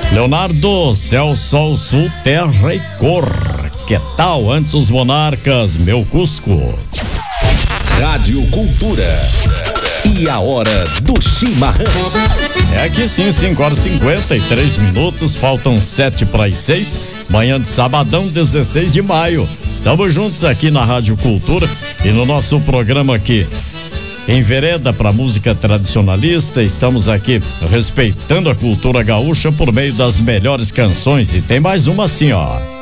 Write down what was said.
Leonardo, céu, sol, sul, terra e cor. Que tal antes os monarcas, meu Cusco? Rádio Cultura. E a hora do chimarrão. É aqui sim, 5h53, faltam 7:06, manhã de sabadão, 16 de maio. Estamos juntos aqui na Rádio Cultura e no nosso programa aqui, Envereda para música tradicionalista. Estamos aqui respeitando a cultura gaúcha por meio das melhores canções. E tem mais uma assim, ó.